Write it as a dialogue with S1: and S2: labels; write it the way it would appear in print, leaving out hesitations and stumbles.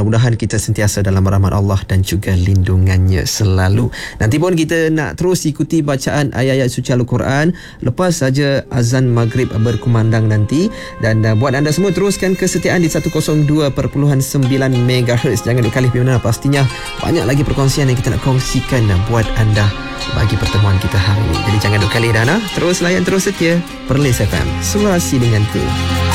S1: Mudah-mudahan kita sentiasa dalam rahmat Allah dan juga lindungannya selalu. Nanti pun kita nak terus ikuti bacaan ayat-ayat suci Al-Quran lepas saja azan maghrib berkumandang nanti. Dan buat anda semua, teruskan kesetiaan di 102.9 MHz. Jangan dikalih mana, pastinya banyak lagi perkongsian yang kita nak kongsikan buat anda bagi pertemuan kita hari ini. Jadi jangan duk kalih dah, terus layan, terus setia Perlis FM, Surasi Denganku.